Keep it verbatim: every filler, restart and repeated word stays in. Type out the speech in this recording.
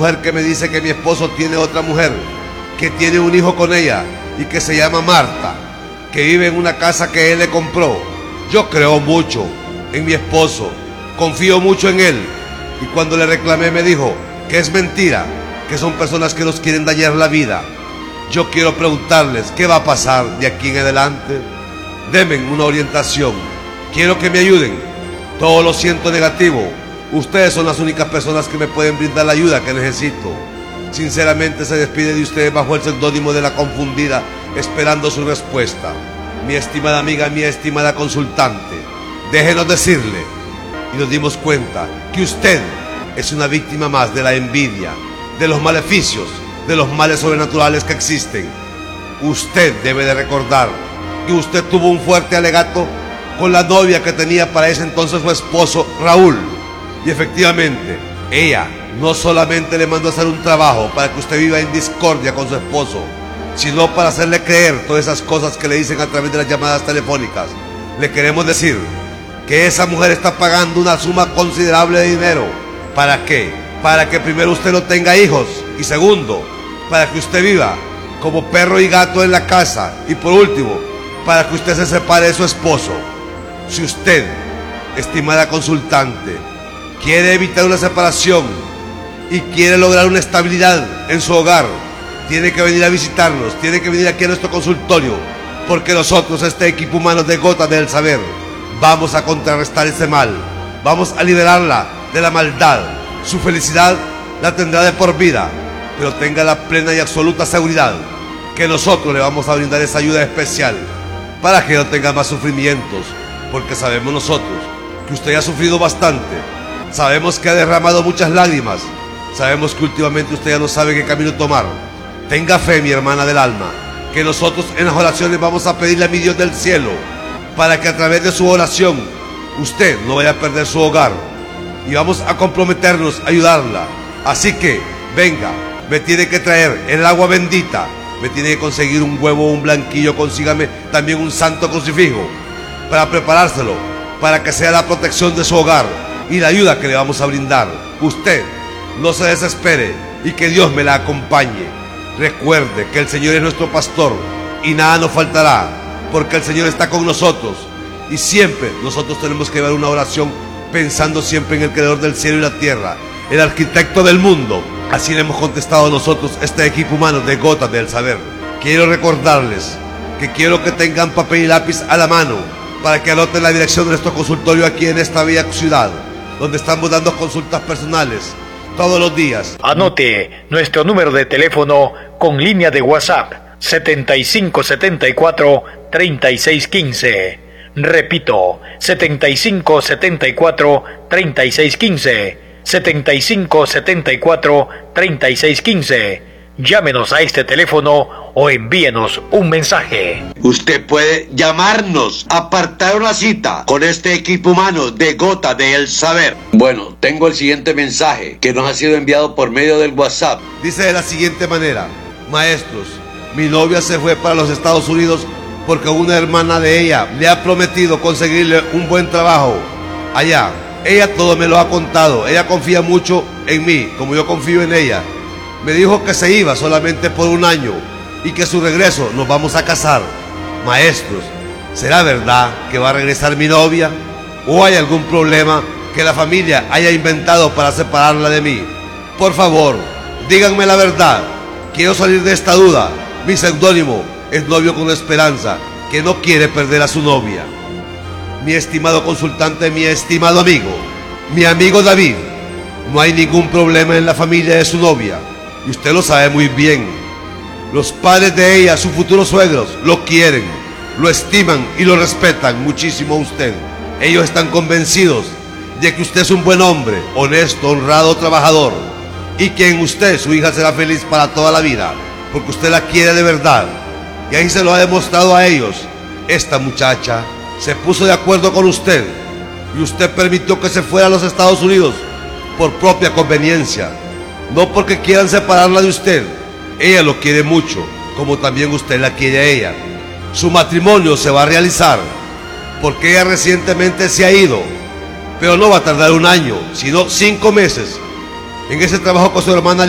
mujer que me dice que mi esposo tiene otra mujer, que tiene un hijo con ella y que se llama Marta, que vive en una casa que él le compró. Yo creo mucho en mi esposo, confío mucho en él, y cuando le reclamé me dijo que es mentira, que son personas que nos quieren dañar la vida. Yo quiero preguntarles qué va a pasar de aquí en adelante. Denme una orientación, quiero que me ayuden. Todo lo siento negativo, ustedes son las únicas personas que me pueden brindar la ayuda que necesito. Sinceramente se despide de ustedes bajo el seudónimo de La Confundida, esperando su respuesta. Mi estimada amiga, mi estimada consultante, déjenos decirle, y nos dimos cuenta que usted es una víctima más de la envidia, de los maleficios, de los males sobrenaturales que existen. Usted debe de recordar que usted tuvo un fuerte alegato con la novia que tenía para ese entonces su esposo Raúl, y efectivamente ella no solamente le mandó a hacer un trabajo para que usted viva en discordia con su esposo, sino para hacerle creer todas esas cosas que le dicen a través de las llamadas telefónicas. Le queremos decir que esa mujer está pagando una suma considerable de dinero. ¿Para qué? Para que primero usted no tenga hijos, y segundo, para que usted viva como perro y gato en la casa, y por último, para que usted se separe de su esposo. Si usted, estimada consultante, quiere evitar una separación y quiere lograr una estabilidad en su hogar, tiene que venir a visitarnos, tiene que venir aquí a nuestro consultorio, porque nosotros, este equipo humano de Gotas del Saber, vamos a contrarrestar ese mal, vamos a liberarla de la maldad. Su felicidad la tendrá de por vida, pero tenga la plena y absoluta seguridad que nosotros le vamos a brindar esa ayuda especial para que no tenga más sufrimientos, porque sabemos nosotros que usted ha sufrido bastante, sabemos que ha derramado muchas lágrimas, sabemos que últimamente usted ya no sabe qué camino tomar. Tenga fe, mi hermana del alma, que nosotros en las oraciones vamos a pedirle a mi Dios del cielo para que a través de su oración usted no vaya a perder su hogar, y vamos a comprometernos a ayudarla. Así que venga, me tiene que traer el agua bendita, me tiene que conseguir un huevo o un blanquillo, consígame también un santo crucifijo para preparárselo, para que sea la protección de su hogar y la ayuda que le vamos a brindar. Usted no se desespere y que Dios me la acompañe. Recuerde que el Señor es nuestro pastor y nada nos faltará, porque el Señor está con nosotros, y siempre nosotros tenemos que llevar una oración pensando siempre en el creador del cielo y la tierra, el arquitecto del mundo. Así le hemos contestado nosotros, este equipo humano de Gotas del Saber. Quiero recordarles que quiero que tengan papel y lápiz a la mano para que anoten la dirección de nuestro consultorio aquí en esta bella ciudad, donde estamos dando consultas personales todos los días. Anote nuestro número de teléfono con línea de WhatsApp setenta y cinco setenta y cuatro treinta y seis quince. Repito, setenta y cinco setenta y cuatro treinta y seis quince, setenta y cinco setenta y cuatro treinta y seis quince. Llámenos a este teléfono o envíenos un mensaje. Usted puede llamarnos, apartar una cita con este equipo humano de Gotas del Saber. Bueno, tengo el siguiente mensaje que nos ha sido enviado por medio del WhatsApp. Dice de la siguiente manera: maestros, mi novia se fue para los Estados Unidos porque una hermana de ella le ha prometido conseguirle un buen trabajo allá. Ella todo me lo ha contado, ella confía mucho en mí, como yo confío en ella. Me dijo que se iba solamente por un año y que a su regreso nos vamos a casar. Maestros, ¿será verdad que va a regresar mi novia? ¿O hay algún problema que la familia haya inventado para separarla de mí? Por favor, díganme la verdad. Quiero salir de esta duda. Mi seudónimo es Novio con Esperanza, que no quiere perder a su novia. Mi estimado consultante, mi estimado amigo, mi amigo David, no hay ningún problema en la familia de su novia, y usted lo sabe muy bien. Los padres de ella, sus futuros suegros, lo quieren, lo estiman y lo respetan muchísimo a usted. Ellos están convencidos de que usted es un buen hombre, honesto, honrado, trabajador, y que en usted su hija será feliz para toda la vida, porque usted la quiere de verdad. Y ahí se lo ha demostrado a ellos. Esta muchacha se puso de acuerdo con usted, y usted permitió que se fuera a los Estados Unidos por propia conveniencia, no porque quieran separarla de usted. Ella lo quiere mucho, como también usted la quiere a ella. Su matrimonio se va a realizar, porque ella recientemente se ha ido, pero no va a tardar un año, sino cinco meses. En ese trabajo con su hermana